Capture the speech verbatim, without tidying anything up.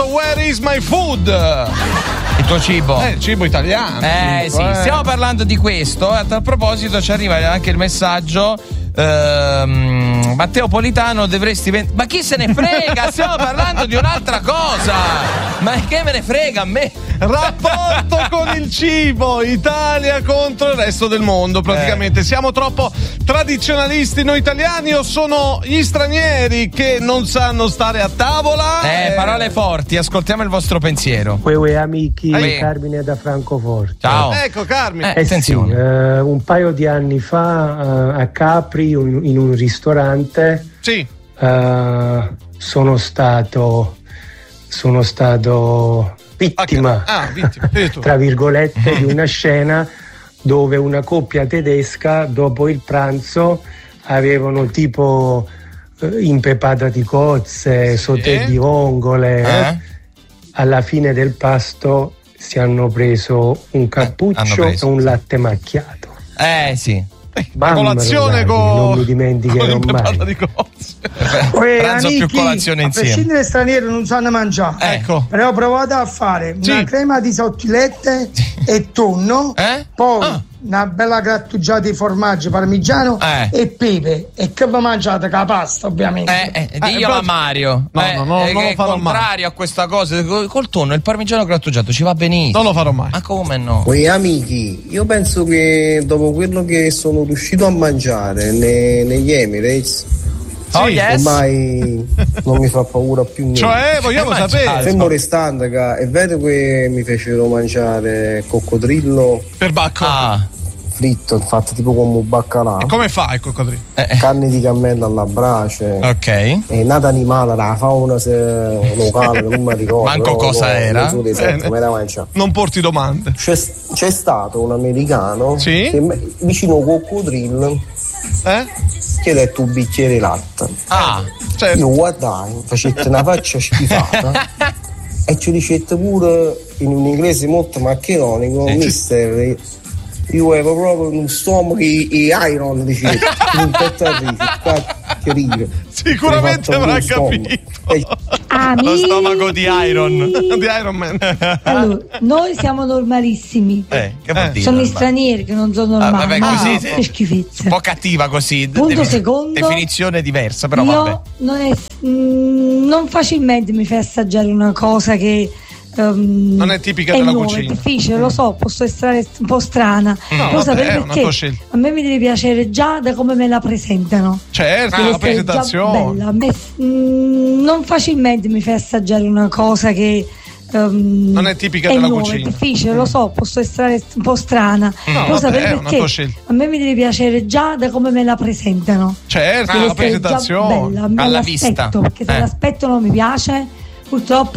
Where is my food? Il tuo cibo. Eh, cibo italiano. Eh tipo, sì, eh. stiamo parlando di questo. A tal proposito ci arriva anche il messaggio. Ehm, Matteo Politano, dovresti vend- ma chi se ne frega? Stiamo parlando di un'altra cosa. Ma che me ne frega a me? Rapporto con il cibo, Italia contro il resto del mondo praticamente. Eh. Siamo troppo tradizionalisti noi italiani o sono gli stranieri che non sanno stare a tavola? Eh, parole forti, ascoltiamo il vostro pensiero. Uè, uè, amici, Uè. Carmine da Francoforte. Ciao. Ecco Carmine. Eh, Eh sì, attenzione. eh, un paio di anni fa eh, a Capri, un- in un ristorante, Sì. eh, sono stato sono stato vittima, Ah, vittima. addirittura. tra virgolette, di una scena dove una coppia tedesca dopo il pranzo avevano tipo eh, impepata di cozze, sauté di vongole. Eh? Alla fine del pasto si hanno preso un cappuccio hanno preso, e un sì. latte macchiato. Eh sì. Mamma Colazione Rodaghi, con non mi dimenticherò con l'impepata mai. di cozze. Uè, Pranzo più amici, colazione a insieme. prescindere dai stranieri non sanno mangiare. Eh. Ecco. Però provate a fare Sì. una crema di sottilette e tonno, Eh? poi Ah. una bella grattugiata di formaggio parmigiano Eh. e pepe. E che vi mangiate con la pasta, ovviamente. Eh, eh, diglielo Eh, a Mario. No, eh, no, no, eh, non che lo è farò contrario a questa cosa. Col col tonno, il parmigiano grattugiato ci va benissimo. Non lo farò mai. Ma come no? Uè, amici, io penso che dopo quello che sono riuscito a mangiare ne- negli Emirates, Oh Sì, yes. ormai non mi fa paura più niente. Cioè, vogliamo Che sapere. mangiate? Fermo restando che è vero che mi fecero mangiare coccodrillo Per bacco. Ah, fritto, fatto tipo come un baccalà, E come fa il coccodrillo? eh, carne di cammello alla brace, ok. e nata animale, la fauna se- locale, non mi ricordo. Manco però cosa non- era? Non so l'esatto, Eh, me la mangia. Non porti domande. C'è, c'è stato un americano Sì? che me- vicino al coccodrillo Eh? chiedette un bicchiere di latte. Ah, Certo. Io guardai, facette una faccia schifata e ci dicette pure in un inglese molto maccheronico, Sì. mister, io avevo proprio un stomaco e iron, dicete, un petto a ride, che ride. Sicuramente Mi ha fatto avrà un stomaco. capito. E- lo stomaco di Iron. Di Iron Man. Allora, noi siamo normalissimi. Eh, che vuol Eh. dire? Sono gli Ma- stranieri che non sono Ah, normali. vabbè, così Ah, sì. che schifezze. Un po' cattiva così. Punto Defi- secondo. Definizione diversa, però Io vabbè. non, è, mm, non facilmente mi fai assaggiare una cosa che ehm, Non è tipica è della nuova, cucina. è difficile, lo so, posso essere un po' strana. No, Però vabbè, sapere è una perché tua scelta. a me mi deve piacere già da come me la presentano. Certo, Deve la essere già presentazione. bella. A me, mm, non facilmente mi fai assaggiare una cosa che ehm, Non è tipica è della nuova, cucina. è difficile, lo so, posso essere un po' strana. No, Però vabbè, sapere è una perché tua scelta. a me mi deve piacere già da come me la presentano. Certo, Deve la essere già presentazione. bella, me Alla l'aspetto, vista. perché se Eh. l'aspetto non mi piace, purtroppo